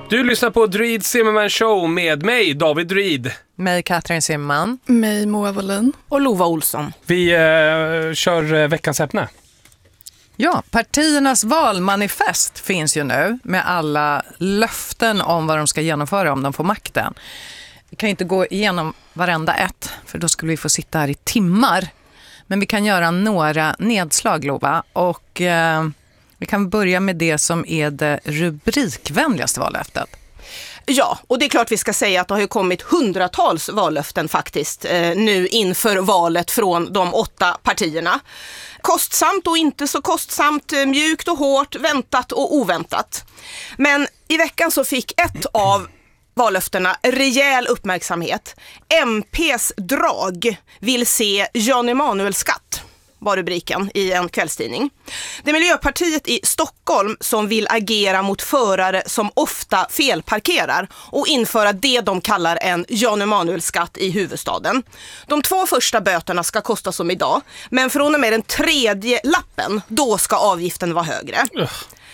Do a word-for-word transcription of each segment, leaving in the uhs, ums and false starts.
Du lyssnar på Druid Zimmerman Show med mig, David Druid. Mig, Katrin Zimmerman. Mig, Moa Wallin. Och Lova Olsson. Vi eh, kör eh, veckans ämne. Ja, partiernas valmanifest finns ju nu med alla löften om vad de ska genomföra om de får makten. Vi kan inte gå igenom varenda ett, för då skulle vi få sitta här i timmar. Men vi kan göra några nedslag, Lova. Och eh, vi kan börja med det som är det rubrikvänligaste vallöftet. Ja, och det är klart vi ska säga att det har ju kommit hundratals vallöften faktiskt eh, nu inför valet från de åtta partierna. Kostsamt och inte så kostsamt, mjukt och hårt, väntat och oväntat. Men i veckan så fick ett av vallöftena rejäl uppmärksamhet. M P:s drag vill se Jan Emanuel skatt, var rubriken i en kvällstidning. Det är Miljöpartiet i Stockholm som vill agera mot förare som ofta felparkerar och införa det de kallar en Jan Emanuel-skatt i huvudstaden. De två första böterna ska kosta som idag, men från och med den tredje lappen, då ska avgiften vara högre. Ugh.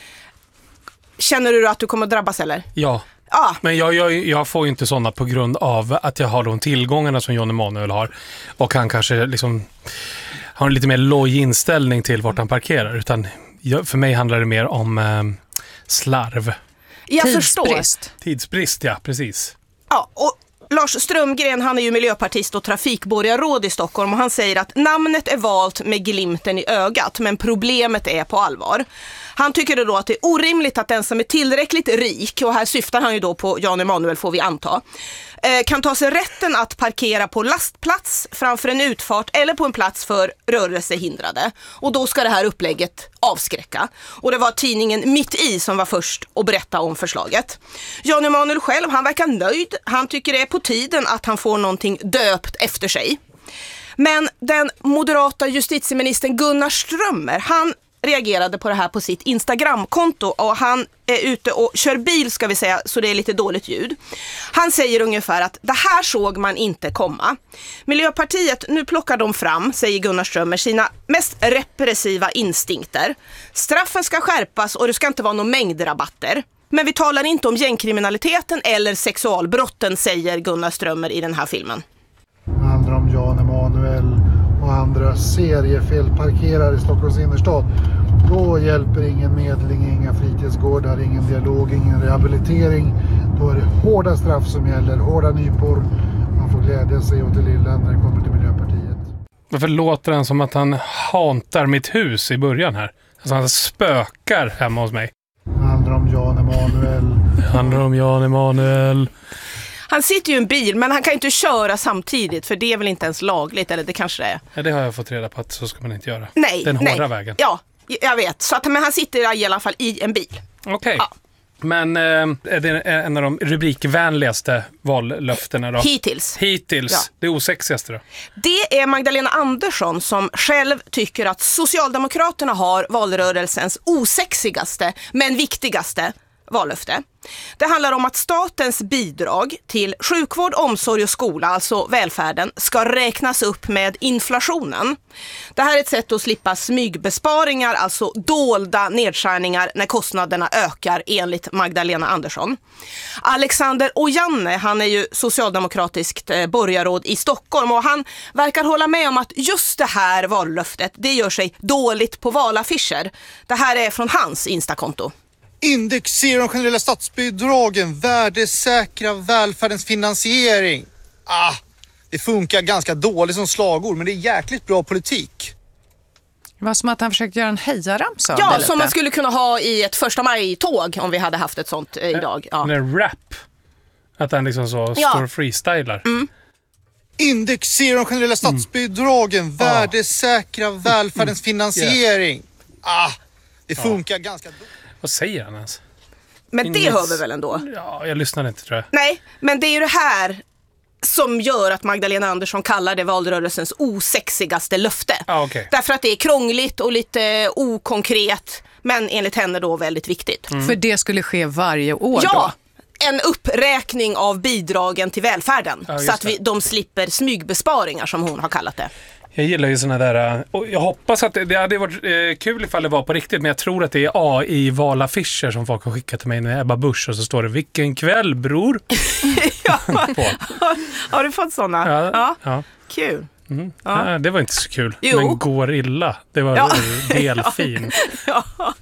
Känner du att du kommer att drabbas eller? Ja. Ah. Men jag, jag, jag får ju inte sådana på grund av att jag har de tillgångarna som Jan Emanuel har. Och han kanske liksom har en lite mer loj inställning till vart han parkerar. Utan jag, för mig handlar det mer om eh, slarv. Jag Tidsbrist. förstår. Tidsbrist, ja, precis. Ja, och Lars Strömgren, han är ju miljöpartist och trafikborgarråd i Stockholm, och han säger att namnet är valt med glimten i ögat, men problemet är på allvar. Han tycker då att det är orimligt att den som är tillräckligt rik, och här syftar han ju då på Jan Emanuel får vi anta, kan ta sig rätten att parkera på lastplats framför en utfart eller på en plats för rörelsehindrade. Och då ska det här upplägget avskräcka. Och det var tidningen Mitt i som var först att berätta om förslaget. Jan Emanuel själv, han verkar nöjd. Han tycker det är på tiden att han får någonting döpt efter sig. Men den moderata justitieministern Gunnar Strömmer, han reagerade på det här på sitt Instagramkonto, och han är ute och kör bil, ska vi säga, så det är lite dåligt ljud. Han säger ungefär att det här såg man inte komma. Miljöpartiet, nu plockar de fram, säger Gunnar Strömmer, sina mest repressiva instinkter. Straffen ska skärpas och det ska inte vara någon mängdrabatter. Men vi talar inte om gängkriminaliteten eller sexualbrotten, säger Gunnar Strömmer i den här filmen. Det handlar om Jan Emanuel och andra seriefelparkerare i Stockholms innerstad. Då hjälper ingen medling, inga fritidsgårdar, ingen dialog, ingen rehabilitering. Då är det hårda straff som gäller, hårda nypor. Man får glädja sig åt det lilla när det kommer till Miljöpartiet. Varför låter han som att han hantar mitt hus i början här? Alltså han spökar hemma hos mig. Det handlar om Jan Emanuel. Det handlar om Jan Emanuel. Han sitter ju i en bil, men han kan inte köra samtidigt, för det är väl inte ens lagligt, eller det kanske det är. Ja, det har jag fått reda på att så ska man inte göra. Nej, Den hårda nej. vägen. Ja, jag vet. Så att, men han sitter i alla fall i en bil. Okej. Okay. Ja. Men eh, är det en av de rubrikvänligaste vallöftena då? Hittills. Hittills. Ja. Det osexigaste då? Det är Magdalena Andersson som själv tycker att Socialdemokraterna har valrörelsens osexigaste men viktigaste vallöfte. Det handlar om att statens bidrag till sjukvård, omsorg och skola, alltså välfärden, ska räknas upp med inflationen. Det här är ett sätt att slippa smygbesparingar, alltså dolda nedskärningar när kostnaderna ökar, enligt Magdalena Andersson. Alexander Ojanne, han är ju socialdemokratiskt borgarråd i Stockholm, och han verkar hålla med om att just det här vallöftet, det gör sig dåligt på valaffischer. Det här är från hans Instakonto. Indexera de generella statsbidragen, värdesäkra välfärdens finansiering. Ah, det funkar ganska dåligt som slagord, men det är jäkligt bra politik. Det var som att han försökte göra en hejaramsa. Ja, som man skulle kunna ha i ett första maj-tåg om vi hade haft ett sånt eh, idag. Ja. En rap. Att han liksom så ja. står och freestylar. Mm. Indexera de generella statsbidragen, mm. värdesäkra välfärdens finansiering. Ah, det funkar ja. ganska dåligt. Vad säger han ens? Men det Inget... hör vi väl ändå? Ja, jag lyssnar inte, tror jag. Nej, men det är ju det här som gör att Magdalena Andersson kallar det valrörelsens osexigaste löfte. Ah, okay. Därför att det är krångligt och lite okonkret, men enligt henne då väldigt viktigt. Mm. För det skulle ske varje år ja. då? En uppräkning av bidragen till välfärden, ja, så att vi, de slipper smygbesparingar, som hon har kallat det. Jag gillar ju såna där, och jag hoppas att det, det hade varit eh, kul ifall det var på riktigt, men jag tror att det är A I-valaffischer som folk har skickat till mig när Ebba Busch, och så står det vilken kväll, bror. Ja, har du fått såna? Ja. Ja. Ja. Kul. Mm. Ja. Ja, det var inte så kul. Jo. Men går illa. Det var Ja. delfin. Ja.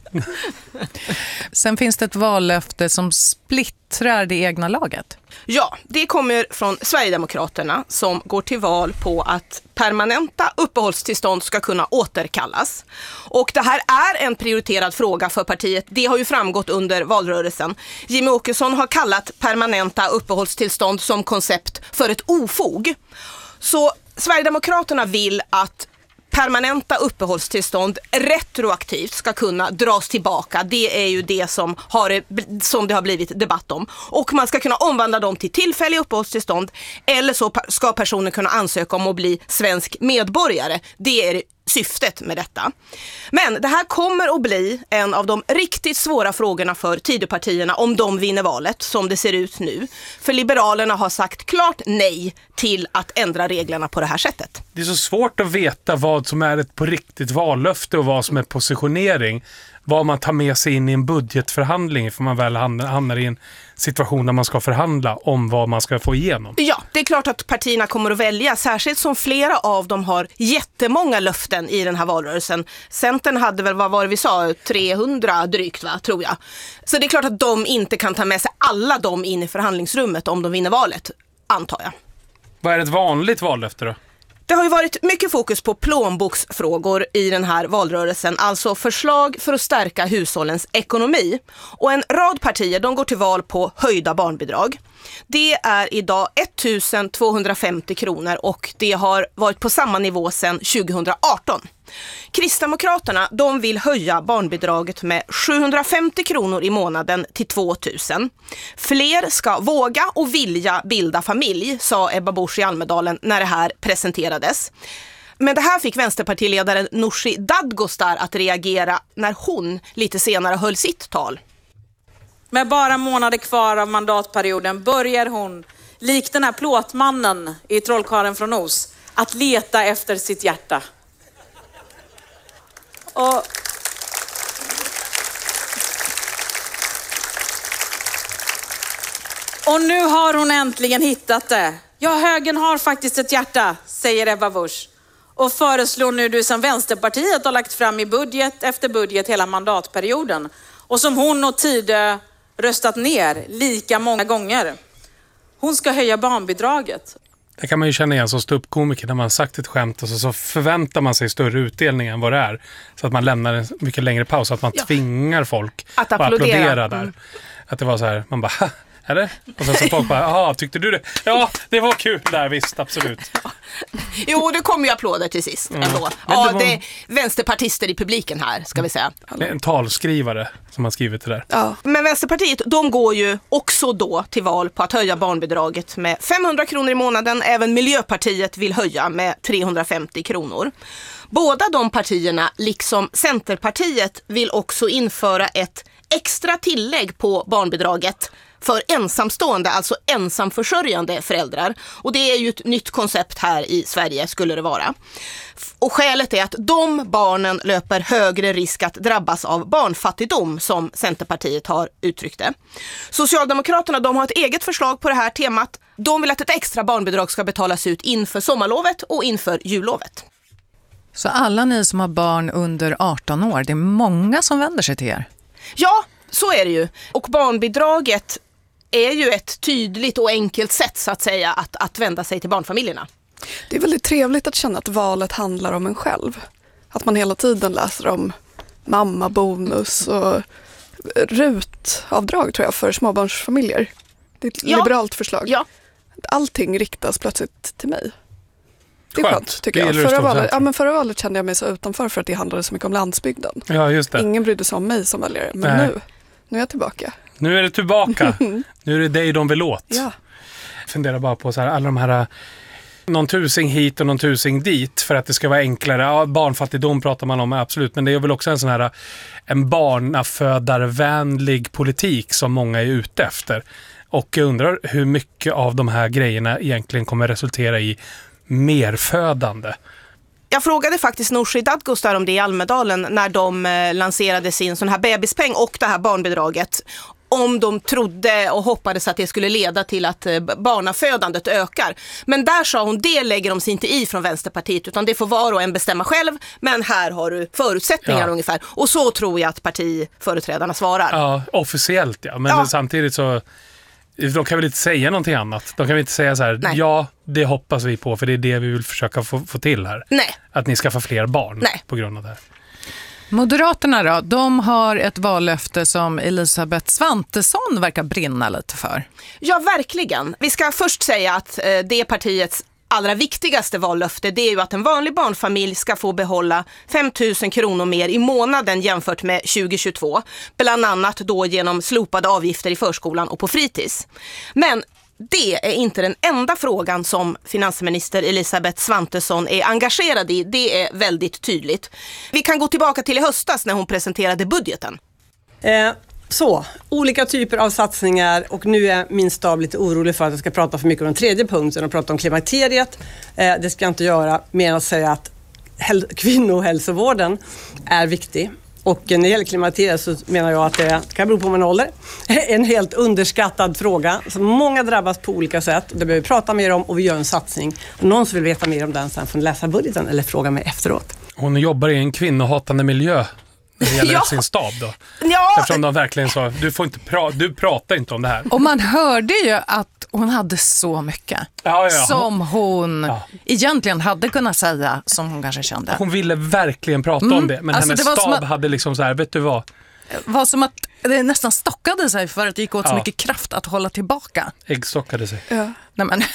Sen finns det ett vallöfte som splittrar det egna laget. Ja, det kommer från Sverigedemokraterna som går till val på att permanenta uppehållstillstånd ska kunna återkallas. Och det här är en prioriterad fråga för partiet. Det har ju framgått under valrörelsen. Jimmie Åkesson har kallat permanenta uppehållstillstånd som koncept för ett ofog. Så Sverigedemokraterna vill att permanenta uppehållstillstånd retroaktivt ska kunna dras tillbaka. Det är ju det som, har, som det har blivit debatt om. Och man ska kunna omvandla dem till tillfälliga uppehållstillstånd, eller så ska personen kunna ansöka om att bli svensk medborgare. Det är syftet med detta. Men det här kommer att bli en av de riktigt svåra frågorna för Tidöpartierna om de vinner valet, som det ser ut nu. För Liberalerna har sagt klart nej till att ändra reglerna på det här sättet. Det är så svårt att veta vad som är ett på riktigt vallöfte och vad som är positionering. Vad man tar med sig in i en budgetförhandling, för man väl hamnar i en situation där man ska förhandla om vad man ska få igenom. Ja, det är klart att partierna kommer att välja, särskilt som flera av dem har jättemånga löften i den här valrörelsen. Centern hade väl, vad var det vi sa, trehundra drygt, va, tror jag. Så det är klart att de inte kan ta med sig alla dem in i förhandlingsrummet om de vinner valet, antar jag. Vad är ett vanligt vallöfte då? Det har ju varit mycket fokus på plånboksfrågor i den här valrörelsen, alltså förslag för att stärka hushållens ekonomi. Och en rad partier, de går till val på höjda barnbidrag. Det är idag ettusen tvåhundrafemtio kronor och det har varit på samma nivå sedan tjugohundraarton. Kristdemokraterna, de vill höja barnbidraget med sjuhundrafemtio kronor i månaden till tvåtusen. Fler ska våga och vilja bilda familj, sa Ebba Busch i Almedalen när det här presenterades. Men det här fick vänsterpartiledaren Nooshi Dadgostar att reagera när hon lite senare höll sitt tal. Med bara månader kvar av mandatperioden börjar hon, likt den här plåtmannen i Trollkarlen från Oz, att leta efter sitt hjärta. Och Och nu har hon äntligen hittat det. Ja, högern har faktiskt ett hjärta, säger Ebba Busch. Och föreslår nu det som Vänsterpartiet har lagt fram i budget efter budget hela mandatperioden. Och som hon och Tidö röstat ner lika många gånger. Hon ska höja barnbidraget. Det kan man ju känna igen som ståuppkomiker när man har sagt ett skämt och så, så förväntar man sig större utdelning än vad det är. Så att man lämnar en mycket längre paus, så att man ja. tvingar folk att applådera, applådera där. Mm. Att det var så här, man bara, eller? Och sen så folk bara, jaha, tyckte du det? Ja, det var kul där, visst, absolut. Ja. Jo, det kommer ju applåder till sist mm. ändå. Ja, det, var... det är vänsterpartister i publiken här, ska vi säga. En talskrivare som har skrivit det där. Ja. Men Vänsterpartiet, de går ju också då till val på att höja barnbidraget med femhundra kronor i månaden. Även Miljöpartiet vill höja med trehundrafemtio kronor. Båda de partierna, liksom Centerpartiet, vill också införa ett extra tillägg på barnbidraget för ensamstående, alltså ensamförsörjande föräldrar. Och det är ju ett nytt koncept här i Sverige, skulle det vara. Och skälet är att de barnen löper högre risk att drabbas av barnfattigdom, som Centerpartiet har uttryckt det. Socialdemokraterna, de har ett eget förslag på det här temat. De vill att ett extra barnbidrag ska betalas ut inför sommarlovet och inför jullovet. Så alla ni som har barn under arton år, det är många som vänder sig till er? Ja, så är det ju. Och barnbidraget är ju ett tydligt och enkelt sätt, så att säga, att, att vända sig till barnfamiljerna. Det är väldigt trevligt att känna att valet handlar om en själv. Att man hela tiden läser om mammabonus och rutavdrag, tror jag, för småbarnsfamiljer. Det är ett ja. liberalt förslag. Ja. Allting riktas plötsligt till mig. Det är skönt, skönt, tycker jag. Förra valet, ja, men förra valet kände jag mig så utanför för att det handlade så mycket om landsbygden. Ja, just det. Ingen brydde sig om mig som väljare. Men nu, nu är jag tillbaka. Nu är det tillbaka. Nu är det dig de vill åt. Ja. Jag funderar bara på så här, alla de här någon tusing hit och någon tusing dit för att det ska vara enklare. Ja, barnfattigdom pratar man om, absolut. Men det är väl också en sån här en barnafödarvänlig politik som många är ute efter. Och jag undrar hur mycket av de här grejerna egentligen kommer resultera i merfödande. Jag frågade faktiskt Nooshi Dadgostar om det i Almedalen när de eh, lanserade sin sån här bebispeng och det här barnbidraget. Om de trodde och hoppades att det skulle leda till att eh, barnafödandet ökar. Men där sa hon, det lägger de sig inte i från Vänsterpartiet, utan det får var och en bestämma själv. Men här har du förutsättningar ja. ungefär. Och så tror jag att partiföreträdarna svarar. Ja, officiellt ja. Men ja. samtidigt så... De kan väl inte säga någonting annat. De kan väl inte säga så här, Nej. ja, det hoppas vi på för det är det vi vill försöka få, få till här. Nej. Att ni ska få fler barn Nej. på grund av det här. Moderaterna då, de har ett vallöfte som Elisabeth Svantesson verkar brinna lite för. Ja, verkligen. Vi ska först säga att eh, det är partiets allra viktigaste vallöfte, det är ju att en vanlig barnfamilj ska få behålla fem tusen kronor mer i månaden jämfört med tjugo tjugotvå. Bland annat då genom slopade avgifter i förskolan och på fritids. Men det är inte den enda frågan som finansminister Elisabeth Svantesson är engagerad i. Det är väldigt tydligt. Vi kan gå tillbaka till i höstas när hon presenterade budgeten. Eh. Så, olika typer av satsningar och nu är min stab lite orolig för att jag ska prata för mycket om den tredje punkten och prata om klimakteriet. Eh, det ska jag inte göra mer än att säga att häl- kvinnohälsovården är viktig. Och när det gäller klimakteriet så menar jag att det kan bero på min ålder. En helt underskattad fråga som många drabbas på olika sätt. Det behöver vi prata mer om och vi gör en satsning. Om någon som vill veta mer om den sen får läsa budgeten eller fråga mig efteråt. Hon jobbar i en kvinnohatande miljö. Det gäller ja. sin stab då. Ja. Eftersom de verkligen sa, du får inte pra- du pratar inte om det här. Och man hörde ju att hon hade så mycket ja, ja. som hon ja. egentligen hade kunnat säga som hon kanske kände. Hon ville verkligen prata mm. om det, men alltså, hennes det stab att, hade liksom så här, vet du vad? Det var som att det nästan stockade sig för att det gick åt ja. så mycket kraft att hålla tillbaka. Äggstockade sig. Ja. Nej, men...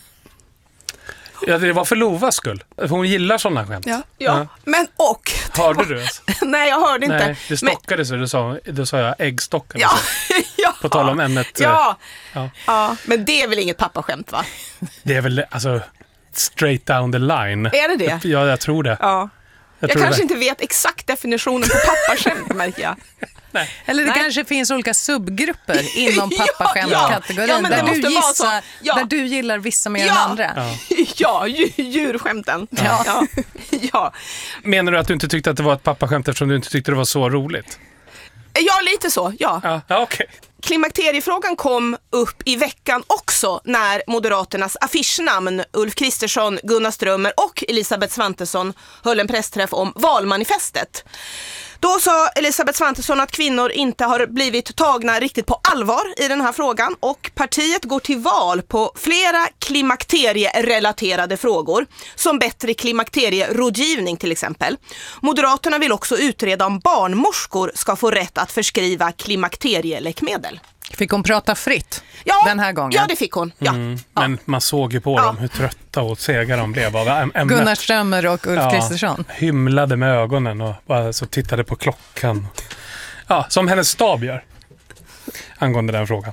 Ja, det var för Lovas skull. Hon gillar sådana skämt. Ja, ja. men och... Hörde du? Alltså? Nej, jag hörde inte. Nej, det stockade sig. Då sa, då sa jag äggstockade ja. sig. ja. På tal om ämnet. Ja. Ja. ja, men det är väl inget pappaskämt, va? Det är väl, alltså, straight down the line. Är det det? Ja, jag tror det. Ja. Jag, jag kanske det. inte vet exakt definitionen på pappaskämt, märker jag. Nej. Eller det Nej. kanske finns olika subgrupper inom pappaskämt-kategorin. Ja, ja, där, du gissar, ja. där du gillar vissa mer ja. än andra. Ja, ja djurskämten. Ja. Ja. Ja. Menar du att du inte tyckte att det var ett pappaskämt eftersom du inte tyckte det var så roligt? Ja, lite så, ja. Ja, ja okej. Okay. Klimakteriefrågan kom upp i veckan också när Moderaternas affischnamn Ulf Kristersson, Gunnar Strömmer och Elisabeth Svantesson höll en pressträff om valmanifestet. Då sa Elisabeth Svantesson att kvinnor inte har blivit tagna riktigt på allvar i den här frågan och partiet går till val på flera klimakterierelaterade frågor som bättre klimakterierådgivning till exempel. Moderaterna vill också utreda om barnmorskor ska få rätt att förskriva klimakterieläkemedel. Fick hon prata fritt ja, den här gången? Ja, det fick hon. Ja. Mm, ja. Men man såg ju på ja. dem hur trötta och sega de blev av ämnet. Gunnar Strömmer och Ulf ja, Kristersson. Hymlade med ögonen och bara så tittade på klockan. Ja, som hennes stab gör angående den frågan.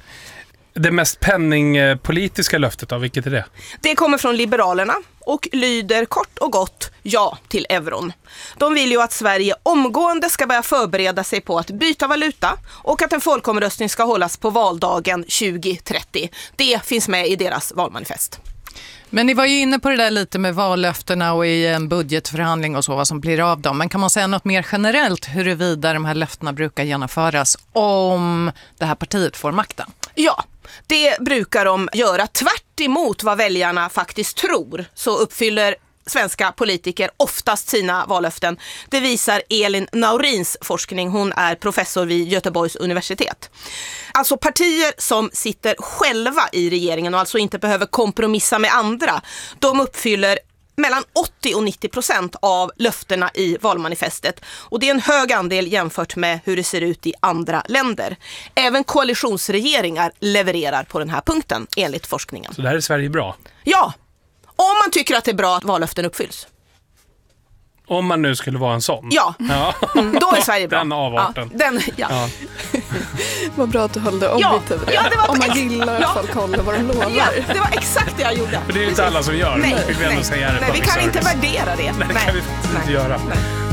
Det mest penningpolitiska löftet av, vilket är det? Det kommer från Liberalerna och lyder kort och gott ja till euron. De vill ju att Sverige omgående ska börja förbereda sig på att byta valuta och att en folkomröstning ska hållas på valdagen tjugo trettio. Det finns med i deras valmanifest. Men ni var ju inne på det där lite med vallöftena och i en budgetförhandling och så, vad som blir av dem. Men kan man säga något mer generellt huruvida de här löftena brukar genomföras om det här partiet får makten? Ja, det brukar de göra. Tvärt emot vad väljarna faktiskt tror så uppfyller svenska politiker oftast sina vallöften. Det visar Elin Naurins forskning. Hon är professor vid Göteborgs universitet. Alltså partier som sitter själva i regeringen och alltså inte behöver kompromissa med andra, de uppfyller mellan åttio och nittio procent av löftena i valmanifestet. Och det är en hög andel jämfört med hur det ser ut i andra länder. Även koalitionsregeringar levererar på den här punkten enligt forskningen. Så där är Sverige bra? Ja, om man tycker att det är bra att vallöften uppfylls. Om man nu skulle vara en sån. Ja, ja. Mm, då är Sverige bra. Den avarten. Ja, den, ja. Ja. Vad bra att du höll det objektivt. Ja, ja, det var om man gillar ja. att folk håller vad de lovar. Ja, det var exakt det jag gjorde. För det är ju inte alla som gör. Nej, vi nej, säga det nej vi kan service. Inte värdera det. Nej, det nej. kan vi faktiskt nej. inte göra. Nej.